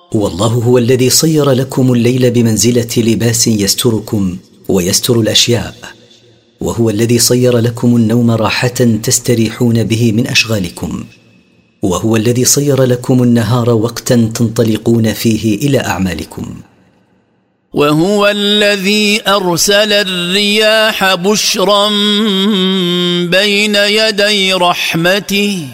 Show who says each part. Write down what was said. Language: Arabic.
Speaker 1: والله هو الذي صير لكم الليل بمنزلة لباس يستركم ويستر الأشياء، وهو الذي صير لكم النوم راحة تستريحون به من أشغالكم، وهو الذي صير لكم النهار وقتا تنطلقون فيه إلى أعمالكم،
Speaker 2: وهو الذي أرسل الرياح بشرا بين يدي رحمته